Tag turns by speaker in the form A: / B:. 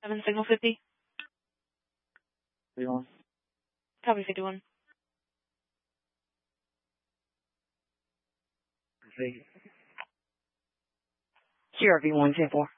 A: 7 signal 50.
B: 51.
A: Copy 51.
B: Proceed.
C: CRV 110-4.